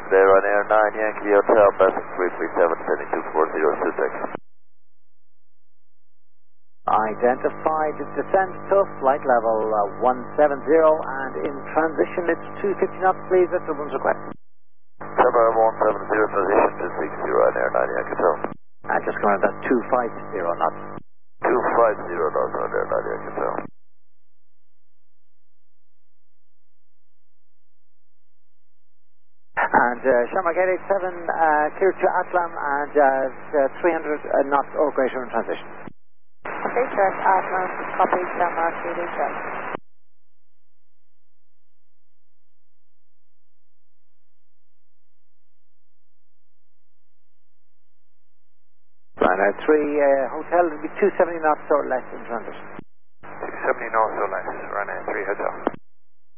There on Air 9 Yankee Hotel, passing 337, pending 240 Sussex. Identified descent to flight level 170 and in transition it's 250 knots please at Dublin's request. Tower 170, transition 260 on Air 9 Yankee Hotel. And just going at that 250 knots. 250 knots on Air 9 Yankee Hotel. And Shamrock 887 clear to Atlam and 300 knots or greater in transition. Okay, sir. Atlam, copy, Shamrock 887. Ryanair 3 hotel will be 270 knots or less in transition. 270 knots or less, Ryanair 3 hotel.